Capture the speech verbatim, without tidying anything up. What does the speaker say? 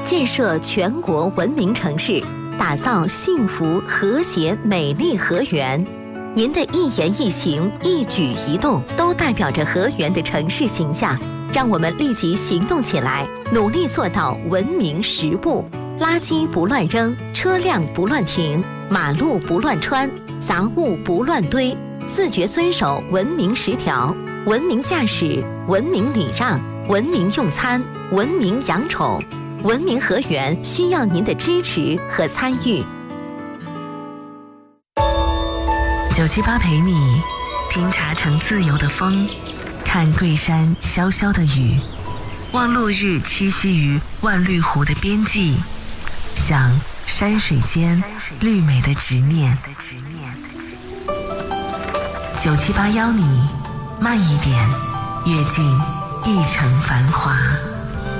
建设全国文明城市，打造幸福、和谐、美丽河源。您的一言一行、一举一动，都代表着河源的城市形象。让我们立即行动起来，努力做到文明十步：垃圾不乱扔，车辆不乱停，马路不乱穿，杂物不乱堆，自觉遵守文明十条。文明驾驶，文明礼让，文明用餐，文明养宠。文明河源需要您的支持和参与。 九七八陪你听茶城自由的风，看桂山潇潇的雨，望落日栖息于万绿湖的边际，想山水间绿美的执念。九七八邀你慢一点，阅尽一城繁华。